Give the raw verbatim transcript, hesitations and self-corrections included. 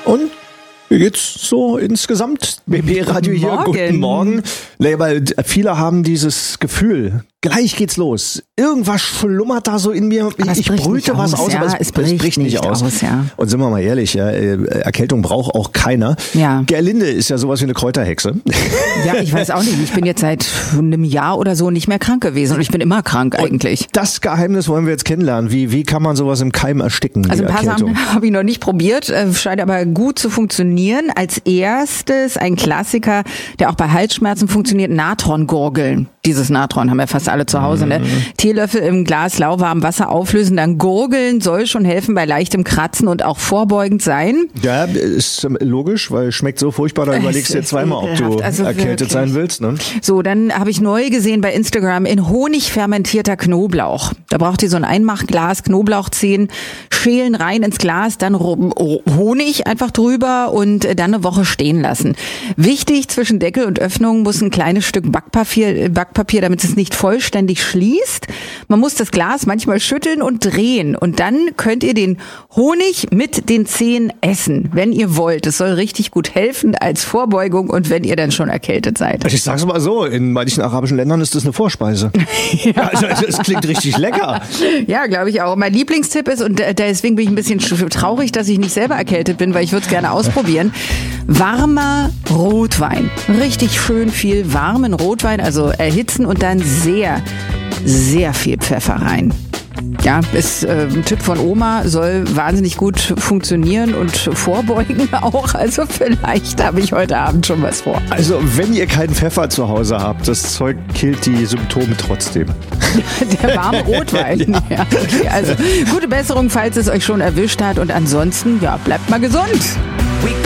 Und wie geht's so insgesamt? B B-Radio hier, Morgen. Guten Morgen. Nee, weil viele haben dieses Gefühl, gleich geht's los. Irgendwas schlummert da so in mir. Aber es ich bricht brüte nicht was aus, aus, ja, aber es, es bricht es bricht nicht, nicht aus. aus, ja. Und sind wir mal ehrlich, ja, Erkältung braucht auch keiner. Ja. Gerlinde ist ja sowas wie eine Kräuterhexe. Ja, ich weiß auch nicht. Ich bin jetzt seit einem Jahr oder so nicht mehr krank gewesen und ich bin immer krank eigentlich. Und das Geheimnis wollen wir jetzt kennenlernen. Wie, wie kann man sowas im Keim ersticken? Also die ein paar Erkältung? Sachen habe ich noch nicht probiert, äh, scheint aber gut zu funktionieren. Als erstes ein Klassiker, der auch bei Halsschmerzen funktioniert, Natron-Gurgeln. Dieses Natron haben wir fast alle zu Hause. Ne? Teelöffel im Glas lauwarmem Wasser auflösen, dann gurgeln, soll schon helfen bei leichtem Kratzen und auch vorbeugend sein. Ja, ist logisch, weil es schmeckt so furchtbar, da Es überlegst du dir ist zweimal, ob du ekelhaft, also erkältet wirklich. sein willst. Ne? So, dann habe ich neu gesehen bei Instagram in Honig fermentierter Knoblauch. Da braucht ihr so ein Einmachglas Knoblauchzehen, schälen rein ins Glas, dann Ro- Honig einfach drüber und dann eine Woche stehen lassen. Wichtig, zwischen Deckel und Öffnung muss ein kleines Stück Backpapier, Backpapier, damit es nicht vollständig schließt. Man muss das Glas manchmal schütteln und drehen und dann könnt ihr den Honig mit den Zehen essen, wenn ihr wollt. Das soll richtig gut helfen als Vorbeugung und wenn ihr dann schon erkältet seid. Ich sag's mal so, in manchen arabischen Ländern ist das eine Vorspeise. Ja. Also, es klingt richtig lecker. Ja, glaube ich auch. Mein Lieblingstipp ist, und deswegen bin ich ein bisschen traurig, dass ich nicht selber erkältet bin, weil ich würde es gerne ausprobieren, warmer Rotwein. Richtig schön viel warmen Rotwein, also erhitzen und dann sehr, sehr viel Pfeffer rein. Ja, ist äh, ein Tipp von Oma, soll wahnsinnig gut funktionieren und vorbeugen auch. Also vielleicht habe ich heute Abend schon was vor. Also wenn ihr keinen Pfeffer zu Hause habt, das Zeug killt die Symptome trotzdem. Der warme Rotwein. Ja. Ja, okay, also gute Besserung, falls es euch schon erwischt hat. Und ansonsten, ja, bleibt mal gesund.